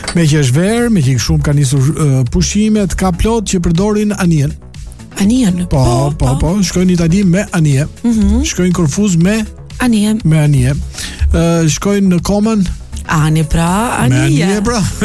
Me që është verë, me që shumë ka nisur pushimet, ka plot që përdorin anijen. Anijen? Po, shkojnë në Itali me anije. Shkojnë Korfuz me anije. Shkojnë në Koman Ani pra, anije.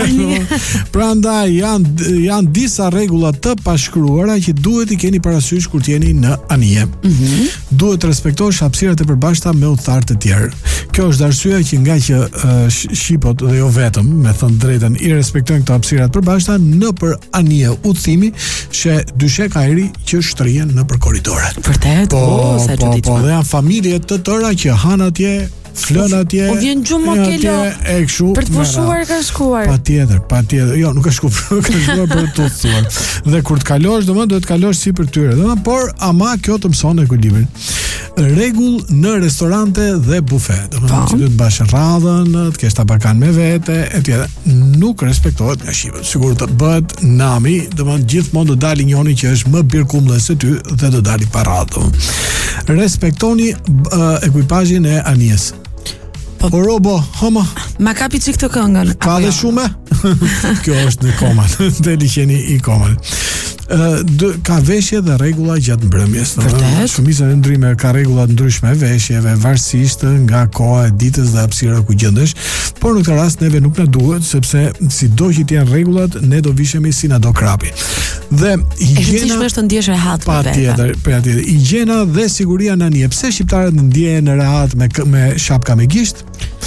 Prandaj janë disa rregulla të pashkruara që duhet i keni parasysh kur t'jeni në anije. Duhet të respektosh hapësirat e përbashkëta me udhëtar të tjerë. Kjo është arsyeja që nga që shqipot dhe jo vetëm, me thënë drejtën, i respektojnë këto hapësira të përbashkëta nëpër anije udhëtimi, she dyshek ajri që shtrihen nëpër korridore. Vërtet? Sa çuditshme. Po, dhe janë familje të tëra që han atje, flën atje. Po vjen gjumë kelo. Për të pushuar ka shkuar. Patjetër. Jo, nuk ka shkuar për të udhëtuar. Dhe kur të kalosh, domethënë duhet të kalosh sipër tyre. Domethënë, por ama kjo të mëson ekuilibrin. Rregull në restorante dhe bufe. Domethënë që duhet të bash radhën, të kesh tabakan me vete, etj. Nuk respektohet nga shqipët. Sigur të bëhet nami, domethënë gjithmonë do dalë njëri që është më birkullës se ty dhe do dalë pa radhë. Respektoni ekuipazhin e anijes. Po robo, homa. Ma kapi çik të këngën. Ka dhe shume? Kjo është në Koman. Dhe liqeni i Koman. Ka veshje dhe rregulla gjatë mbrëmjes. Shumica e ndryme ka rregulla të ndryshme veshjeve, varësisht nga koha e ditës dhe hapësira ku gjendesh, por në këtë rast neve nuk na duhet, sepse sido që të janë rregullat, ne do vishemi si na do krapi. Dhe higjiena është të ndjesh rehat me vete. Patjetër. Higjiena dhe siguria në anije. Pse shqiptarët ndjehen rehat me shapka me gisht?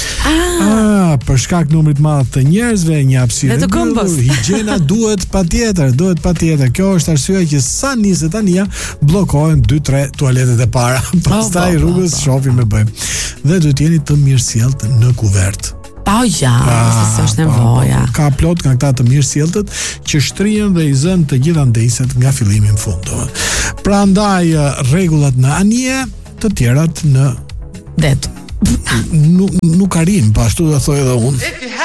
Për shkak numrit madh të njerëzve, një hapësirë e mbyllur, higjiena duhet patjetër. Kjo është arsyeja që sa niset anija, bllokohen 2-3 tualetet e para. Pastaj rrugës shohim me bëjmë. Dhe duhet jeni të mirësjellët në kuvert. Se është nevoja. Ka plot nga këta të mirësjellët që shtrihen dhe i zënë të gjitha ndejset nga fillimi në fund. Prandaj rregullat në anije, të tjerat në det. Nuk arrin, po ashtu do thoj edhe unë.